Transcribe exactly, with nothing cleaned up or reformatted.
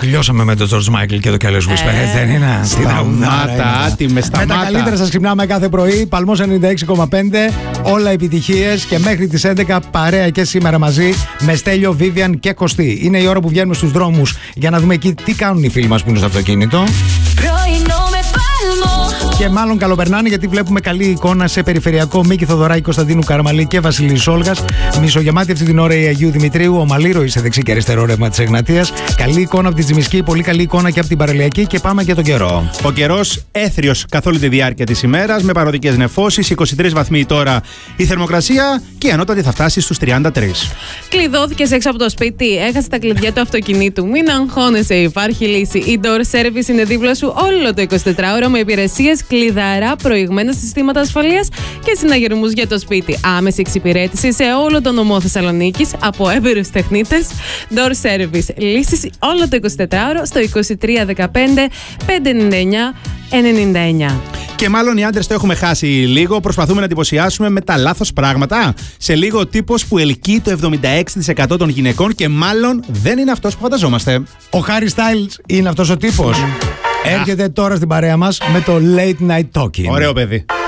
Γλιώσαμε με τον George Michael και το Careless Whisper. Έτσι δεν είναι? Σταμάτα, άτιμε, σταμάτα. Με τα καλύτερα σας ξυπνάμε κάθε πρωί. Παλμός ενενήντα έξι κόμμα πέντε. Όλα επιτυχίες και μέχρι τις έντεκα παρέα και σήμερα μαζί με Στέλιο, Βίβιαν και Κωστή. Είναι η ώρα που βγαίνουμε στους δρόμους για να δούμε εκεί τι κάνουν οι φίλοι μας που είναι στο αυτοκίνητο. Και μάλλον καλοπερνάνε γιατί βλέπουμε καλή εικόνα σε περιφερειακό Μίκη Θοδωράκη, Κωνσταντίνου Καραμαλή και Βασιλή Σόλγας. Μισογεμάτη αυτή την ώρα η Αγίου Δημητρίου, ο Μαλίροη σε δεξί και αριστερό ρεύμα της Εγνατίας. Καλή εικόνα από τη Τζιμισκή, πολύ καλή εικόνα και από την Παραλιακή. Και πάμε για τον καιρό. Ο καιρός έθριος καθ' όλη τη διάρκεια της ημέρας με παροδικές νεφώσεις. είκοσι τρεις βαθμοί τώρα η θερμοκρασία και η ανώτατη θα φτάσει στους τριάντα τρία. Κλειδώθηκες έξω από το σπίτι, έχασε τα κλειδιά του αυτοκινήτου. Μην αγχώνεσαι, υπάρχει λύση. Η Door Service είναι δίπλα σου όλο το εικοσιτετράωρο με υπηρεσίες, κλειδαρά, προηγμένα συστήματα ασφαλείας και συναγερμούς για το σπίτι. Άμεση εξυπηρέτηση σε όλο τον νομό Θεσσαλονίκης από έμπειρους τεχνίτες. Door Service. Λύσεις όλο το εικοσιτετράωρο στο είκοσι τρία δεκαπέντε πεντακόσια ενενήντα εννιά ενενήντα εννιά. Και μάλλον οι άντρες το έχουμε χάσει λίγο. Προσπαθούμε να εντυπωσιάσουμε με τα λάθος πράγματα. Σε λίγο ο τύπος που ελκύει το εβδομήντα έξι τοις εκατό των γυναικών και μάλλον δεν είναι αυτός που φανταζόμαστε. Ο Χάρι Στάιλς είναι αυτός ο τύπος. Έρχεται τώρα στην παρέα μας με το Late Night Talking. Ωραίο παιδί.